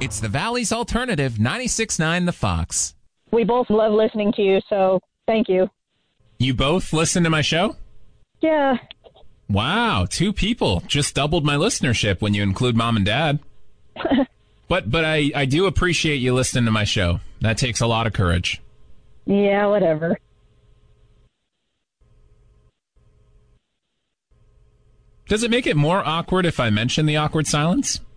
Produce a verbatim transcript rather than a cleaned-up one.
It's the Valley's Alternative, ninety-six point nine The Fox. We both love listening to you, so thank you. You both listen to my show? Yeah. Wow, two people. Just doubled my listenership when you include Mom and Dad. but but I, I do appreciate you listening to my show. That takes a lot of courage. Yeah, whatever. Does it make it more awkward if I mention the awkward silence?